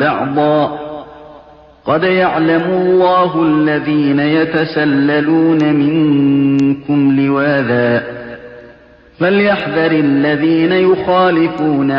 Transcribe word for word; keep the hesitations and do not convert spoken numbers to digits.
بَعْضًا ۚ قَدْ يَعْلَمُ اللَّهُ الَّذِينَ يَتَسَلَّلُونَ مِنكُمْ لِوَاذًا ۚ فَلْيَحْذَرِ الَّذِينَ يُخَالِفُونَ